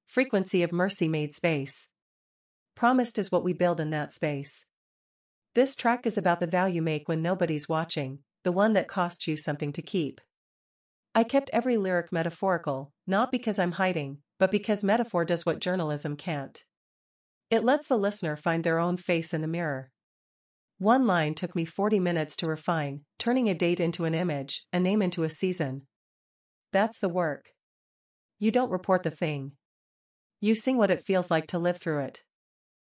Frequency of mercy made space. Promised is what we build in that space. This track is about the vow you make when nobody's watching, the one that costs you something to keep. I kept every lyric metaphorical, not because I'm hiding, but because metaphor does what journalism can't. It lets the listener find their own face in the mirror. One line took me 40 minutes to refine, turning a date into an image, a name into a season. That's the work. You don't report the thing. You sing what it feels like to live through it.